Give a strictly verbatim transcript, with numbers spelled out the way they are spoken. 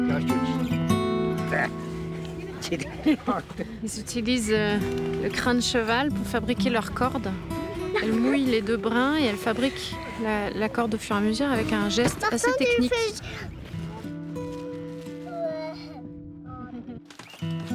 Ils utilisent euh, le crin de cheval pour fabriquer leur corde. Elles mouillent les deux brins et elles fabriquent la, la corde au fur et à mesure avec un geste assez technique.